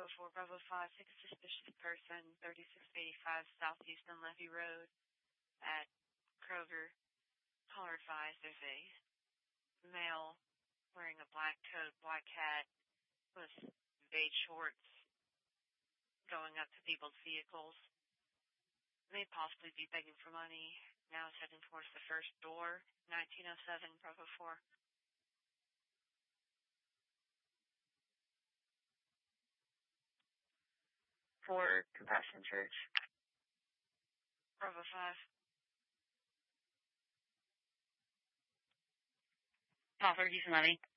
Bravo 4, Bravo 5, take a suspicious person, 3685 Southeast on Levy Road at Kroger. Caller advised there's a male wearing a black coat, black hat, with beige shorts going up to people's vehicles. May possibly be begging for money. Now is heading towards the first door, 1907 Bravo 4. For Compassion Church. Bravo 5. Offer Houston Levy.